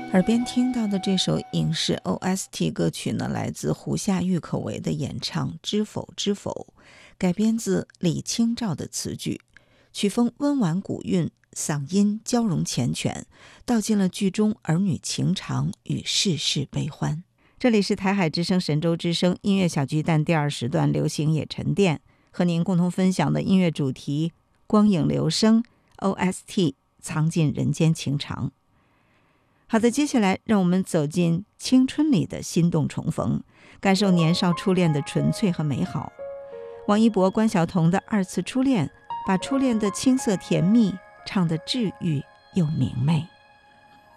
耳边听到的这首影视 OST 歌曲呢，来自胡夏郁可唯的演唱《知否知否》，改编自李清照的词句，曲风温婉古韵，嗓音娇容缱绻，道尽了剧中儿女情长与世事悲欢。这里是台海之声神州之声音乐小巨蛋第2时段流行也沉淀，和您共同分享的音乐主题光影流声 OST 藏进人间情长。好的，接下来让我们走进青春里的心动重逢，感受年少初恋的纯粹和美好。王一博、关晓彤的2次初恋，把初恋的青涩甜蜜唱得治愈又明媚。